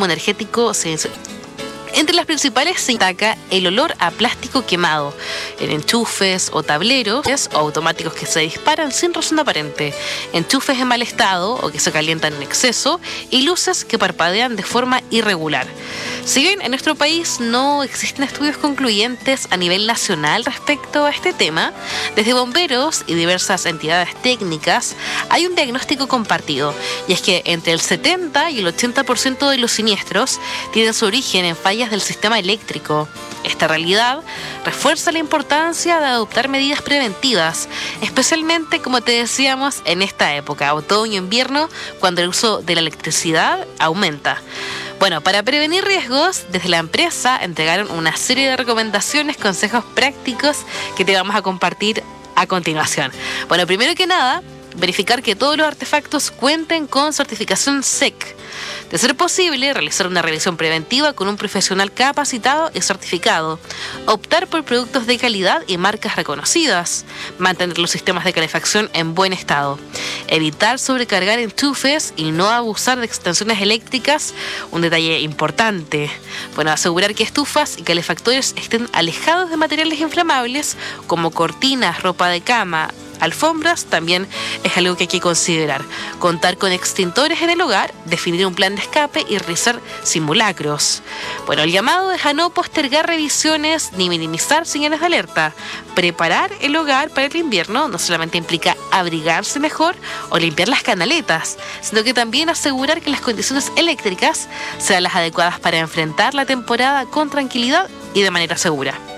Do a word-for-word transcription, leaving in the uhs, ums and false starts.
consumo energético se Entre las principales se destaca el olor a plástico quemado en enchufes o tableros o automáticos que se disparan sin razón aparente, enchufes en mal estado o que se calientan en exceso y luces que parpadean de forma irregular. Si bien en nuestro país no existen estudios concluyentes a nivel nacional respecto a este tema, desde bomberos y diversas entidades técnicas hay un diagnóstico compartido, y es que entre el setenta y el ochenta por ciento de los siniestros tienen su origen en fallas del sistema eléctrico. Esta realidad refuerza la importancia de adoptar medidas preventivas, especialmente, como te decíamos, en esta época, otoño-invierno, cuando el uso de la electricidad aumenta. Bueno, para prevenir riesgos, desde la empresa entregaron una serie de recomendaciones, consejos prácticos que te vamos a compartir a continuación. Bueno, primero que nada, verificar que todos los artefactos cuenten con certificación S E C. De ser posible, realizar una revisión preventiva con un profesional capacitado y certificado. Optar por productos de calidad y marcas reconocidas. Mantener los sistemas de calefacción en buen estado. Evitar sobrecargar enchufes y no abusar de extensiones eléctricas, un detalle importante. Bueno, asegurar que estufas y calefactores estén alejados de materiales inflamables como cortinas, ropa de cama, alfombras, también es algo que hay que considerar. Contar con extintores en el hogar, definir un plan de escape y realizar simulacros. Bueno, el llamado es a no postergar revisiones ni minimizar señales de alerta. Preparar el hogar para el invierno no solamente implica abrigarse mejor o limpiar las canaletas, sino que también asegurar que las condiciones eléctricas sean las adecuadas para enfrentar la temporada con tranquilidad y de manera segura.